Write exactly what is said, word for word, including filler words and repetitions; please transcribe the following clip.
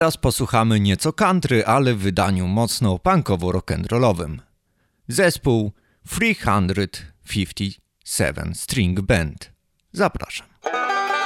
Teraz posłuchamy nieco country, ale w wydaniu mocno punkowo-rock'n'rollowym. Zespół trzysta pięćdziesiąt siedem String Band. Zapraszam.